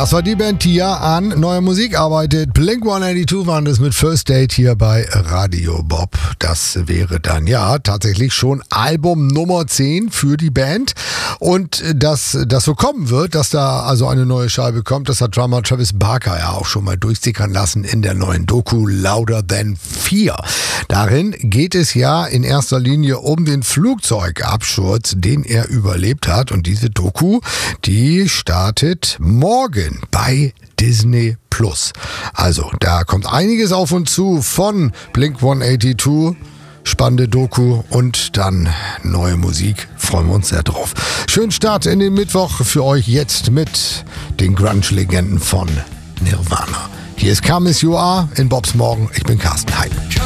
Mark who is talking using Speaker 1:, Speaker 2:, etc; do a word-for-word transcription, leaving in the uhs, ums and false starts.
Speaker 1: Das war die Band, die ja an neuer Musik arbeitet. Blink hundertzweiundachtzig waren das mit First Date hier bei Radio Bob. Das wäre dann ja tatsächlich schon Album Nummer zehn für die Band. Und dass das so kommen wird, dass da also eine neue Scheibe kommt, das hat Drummer Travis Barker ja auch schon mal durchsickern lassen in der neuen Doku Louder Than Fear. Darin geht es ja in erster Linie um den Flugzeugabsturz, den er überlebt hat. Und diese Doku, die startet morgen bei Disney Plus. Also, da kommt einiges auf uns zu von Blink hundertzweiundachtzig. Spannende Doku und dann neue Musik. Freuen wir uns sehr drauf. Schönen Start in den Mittwoch für euch jetzt mit den Grunge-Legenden von Nirvana. Hier ist Come As You Are in Bobs Morgen. Ich bin Carsten Heim.